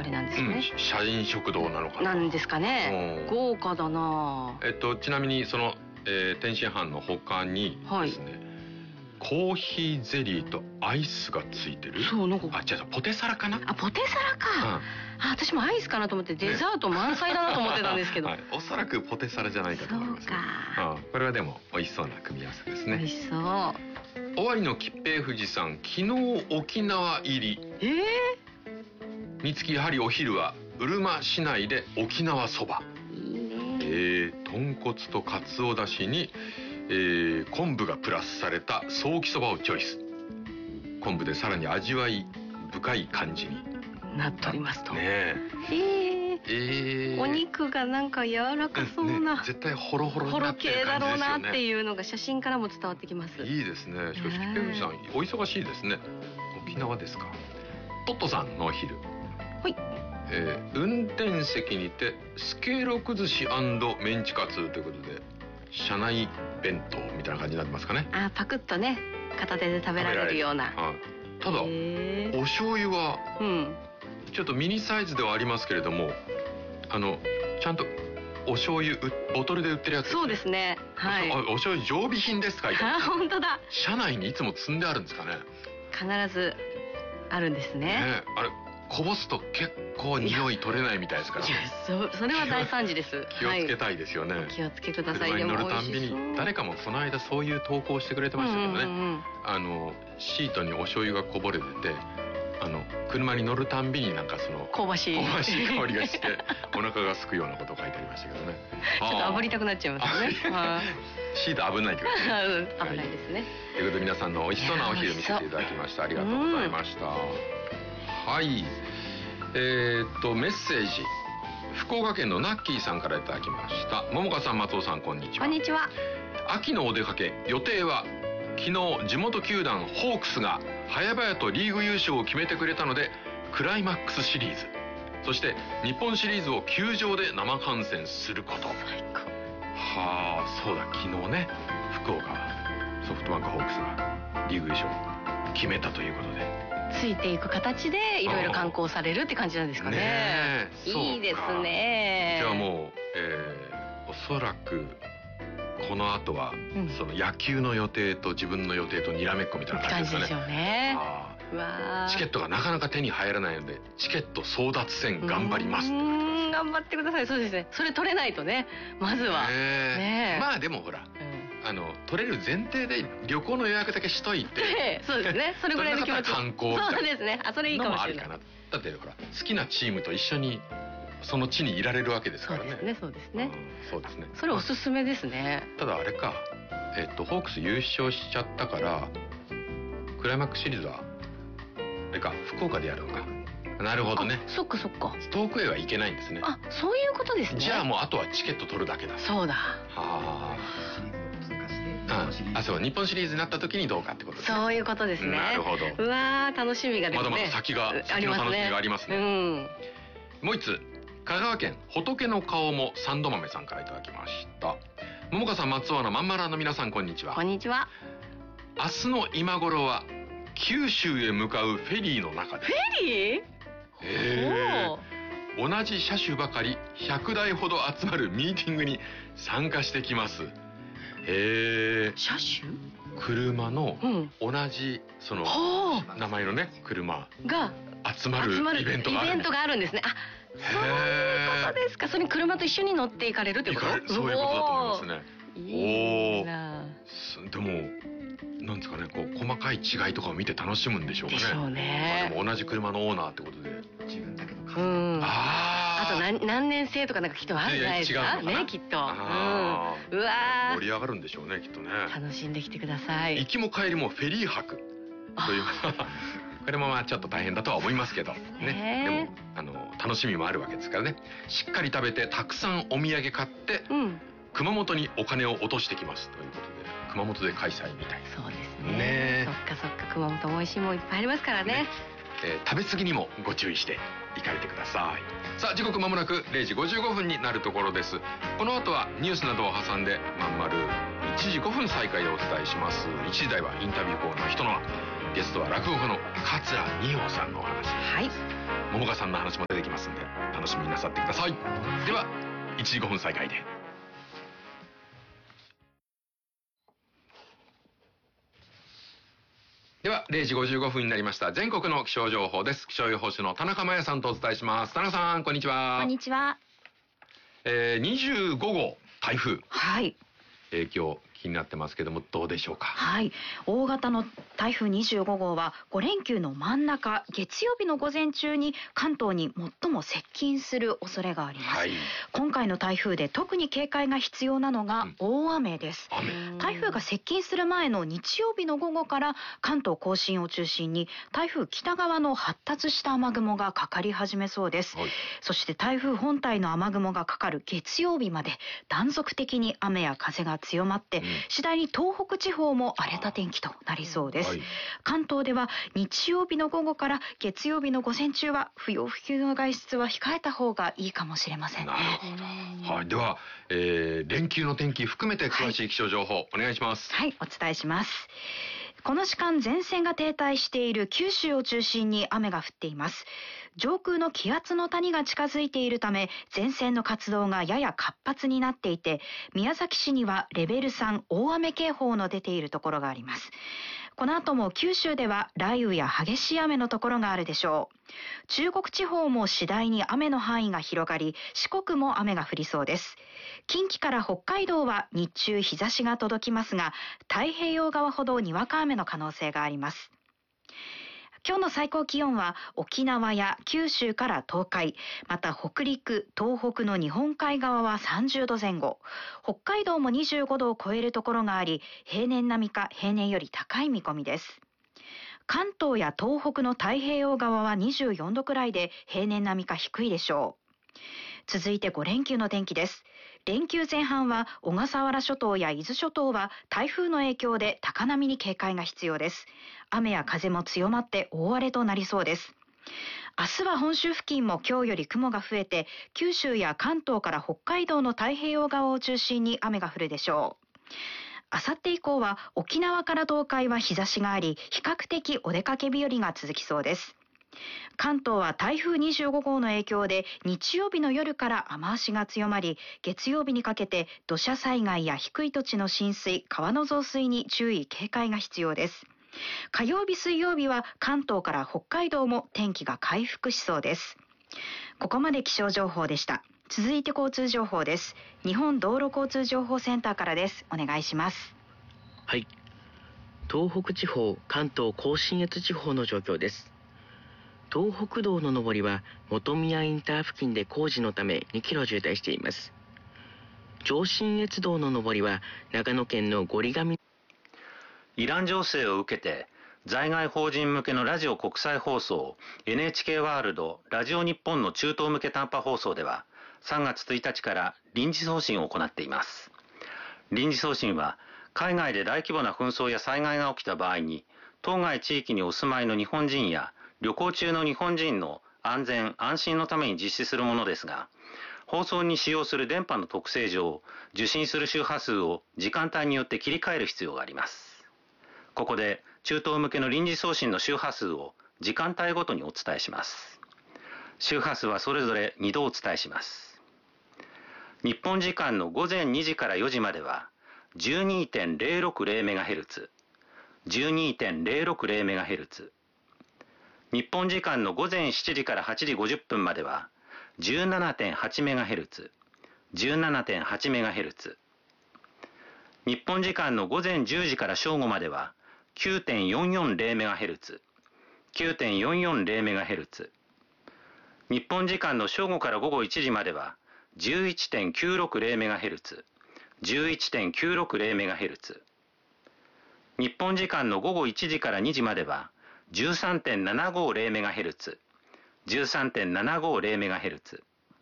りなんですね。 社員食堂なのかな。 なんですかね。豪華だな。 ちなみにその、天津飯の他にですね、コーヒーゼリーとアイスがついてる。 そう、なんか違う、ポテサラかな。 ポテサラか。私もアイスかなと思って、デザート満載だなと思ってたんですけど、 おそらくポテサラじゃないかと思います。そうか。これはでも美味しそうな組み合わせですね。 美味しそう。 尾張の吉平富士山、昨日沖縄入り。三月やはりお昼はうるま市内で沖縄そば。 いいね。 豚骨とかつおだしに、昆布がプラスされたソーキそばをチョイス。昆布でさらに味わい深い感じになっておりますと。 お肉がなんか柔らかそうな、 絶対ホロホロになってる感じですよね。 ホロ系だろうなっていうのが写真からも伝わってきます。 いいですね。しかし吉平富士さんお忙しいですね。沖縄ですか。トットさんのお昼。運転席にてスケロク寿司&メンチカツということで、車内弁当みたいな感じになってますかね。パクッとね、片手で食べられるような。 ただお醤油はちょっとミニサイズではありますけれども、ちゃんとお醤油ボトルで売ってるやつですね。そうですね。お醤油常備品ですか。 本当だ。 車内にいつも積んであるんですかね。 必ずあるんですね。 あれこぼすと結構匂い取れないみたいですから。 それは大惨事です。 気をつけたいですよね。 気をつけください。 車に乗るたんびに誰かもこの間そういう投稿してくれてましたけどね。シートにお醤油がこぼれてて、車に乗るたんびになんかその香ばしい香りがしてお腹が空くようなことを書いてありましたけどね。 ちょっと炙りたくなっちゃいますよね。 シート危ないってことですね。 危ないですね。 ということで皆さんの美味しそうなお昼見せていただきました。ありがとうございました。はい。メッセージ、福岡県のナッキーさんからいただきました。桃香さん、松尾さん、こんにちは。 こんにちは。 秋のお出かけ予定は、昨日地元球団ホークスが早々とリーグ優勝を決めてくれたので、クライマックスシリーズ、そして日本シリーズを球場で生観戦すること。 最高。 そうだ、昨日ね、福岡ソフトバンクホークスがリーグ優勝決めたということで、 ついていく形でいろいろ観光されるって感じなんですかね。いいですね。 じゃあもう、おそらくこの後は、その野球の予定と自分の予定とにらめっこみたいな感じですかね。 感じですよね。 チケットがなかなか手に入らないので、チケット争奪戦頑張りますってことです。 頑張ってください。そうですね。それ取れないとね、まずは。 まあでもほら、取れる前提で旅行の予約だけしといて、 そうですね。それぐらいの気持ち。 観光みたいな。 そうですね。それいいかもしれない。 だってほら、好きなチームと一緒にその地にいられるわけですからね。 そうですね。 そうですね。 それおすすめですね。 ただあれか、ホークス優勝しちゃったから、クライマックスシリーズはあれか、福岡でやるのか。なるほどね。 そっかそっか。 遠くへは行けないんですね。 そういうことですね。 じゃあもうあとはチケット取るだけだ。 そうだ。 そう、日本シリーズになった時にどうかってことですね。 そういうことですね。なるほど。 うわー、楽しみがですね。 まだまだ先の楽しみがありますね。もう一つ、香川県仏の顔もサンド豆さんからいただきました。桃香さん、松尾のまんまらの皆さん、こんにちは。 こんにちは。 明日の今頃は九州へ向かうフェリーの中で。 フェリー？ 同じ車種ばかり100台ほど集まるミーティングに参加してきます。 車種？ 車の同じその名前のね、車が集まるイベントがあるんですね。そういうことですか。それに車と一緒に乗っていかれるってこと？ そういうことだと思いますね。 いいな。 でもなんですかね、こう細かい違いとかを見て楽しむんでしょうかね。 でしょうね。 でも同じ車のオーナーってことで、自分だけの数。 あと何年生とかなんかきっとあるんじゃないですかね、きっと。うわー、 盛り上がるんでしょうね、きっとね。 楽しんできてください。 行きも帰りもフェリー泊というこれもまあちょっと大変だとは思いますけどね。でも楽しみもあるわけですからね。しっかり食べてたくさんお土産買って、熊本にお金を落としてきますということで、熊本で開催みたい。 そうですね。そっかそっか、熊本も美味しいもんいっぱいありますからね。 食べ過ぎにもご注意して行かれてください。さあ、時刻まもなく0時55分になるところです。この後はニュースなどを挟んでまんまる1時5分再開でお伝えします。1時台はインタビューコーナー人の輪、ゲストは落語家の桂二葉さんのお話。 はい。 桃花さんの話も出てきますんで楽しみになさってください。では1時5分再開で。では0時55分になりました。全国の気象情報です。気象予報士の田中真也さんとお伝えします。田中さん、こんにちは。 こんにちは。 25号台風、 はい、 影響気になってますけども、どうでしょうか。 はい、大型の台風25号は5連休の真ん中月曜日の午前中に関東に最も接近する恐れがあります、はい、今回の台風で特に警戒が必要なのが大雨です、台風が接近する前の日曜日の午後から関東甲信を中心に台風北側の発達した雨雲がかかり始めそうです、はい、そして台風本体の雨雲がかかる月曜日まで断続的に雨や風が強まって、次第に東北地方も荒れた天気となりそうです、はい、関東では日曜日の午後から月曜日の午前中は不要不急の外出は控えた方がいいかもしれませんね。なるほど、はい、では、連休の天気含めて詳しい気象情報、はい、お願いします。 はい、お伝えします。この時間前線が停滞している九州を中心に雨が降っています。上空の気圧の谷が近づいているため前線の活動がやや活発になっていて、宮崎市にはレベル3大雨警報の出ているところがあります。この後も九州では雷雨や激しい雨のところがあるでしょう。中国地方も次第に雨の範囲が広がり、四国も雨が降りそうです。近畿から北海道は日中日差しが届きますが、太平洋側ほどにわか雨の可能性があります。今日の最高気温は沖縄や九州から東海、また北陸、東北の日本海側は30度前後、北海道も25度を超えるところがあり、平年並みか平年より高い見込みです。関東や東北の太平洋側は24度くらいで平年並みか低いでしょう。続いて5連休の天気です。連休前半は小笠原諸島や伊豆諸島は台風の影響で高波に警戒が必要です。雨や風も強まって大荒れとなりそうです。明日は本州付近も今日より雲が増えて、九州や関東から北海道の太平洋側を中心に雨が降るでしょう。あさって以降は沖縄から東海は日差しがあり、比較的お出かけ日和が続きそうです。関東は台風25号の影響で日曜日の夜から雨足が強まり、月曜日にかけて土砂災害や低い土地の浸水、川の増水に注意警戒が必要です。火曜日水曜日は関東から北海道も天気が回復しそうです。ここまで気象情報でした。続いて交通情報です。日本道路交通情報センターからです。お願いします。 はい、東北地方、関東甲信越地方の状況です。東北道の上りは本宮インター付近で工事のため2キロ渋滞しています。上信越道の上りは長野県のゴリガミ。 イラン情勢を受けて在外法人向けのラジオ国際放送 NHK ワールドラジオ日本の中東向け短波放送では3月1日から臨時送信を行っています。臨時送信は海外で大規模な紛争や災害が起きた場合に当該地域にお住まいの日本人や旅行中の日本人の安全安心のために実施するものですが、放送に使用する電波の特性上、受信する周波数を時間帯によって切り替える必要があります。ここで中東向けの臨時送信の周波数を時間帯ごとにお伝えします。周波数はそれぞれ2度お伝えします。日本時間の午前2時から4時までは 12.060MHz、12.060MHz、日本時間の午前7時から8時50分までは 17.8MHz、17.8MHz、日本時間の午前10時から正午までは 9.440MHz、9.440MHz、日本時間の正午から午後1時までは 11.960MHz、11.960MHz、日本時間の午後1時から2時までは13.750MHz、13.750MHz。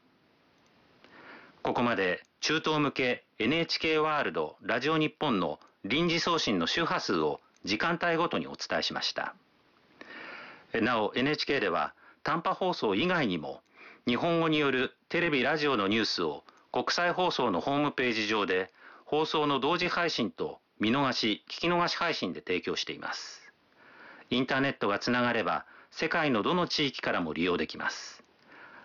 ここまで中東向け NHK ワールドラジオ日本の臨時送信の周波数を時間帯ごとにお伝えしました。なお NHK では短波放送以外にも日本語によるテレビラジオのニュースを国際放送のホームページ上で放送の同時配信と見逃し聞き逃し配信で提供しています。インターネットがつながれば世界のどの地域からも利用できます。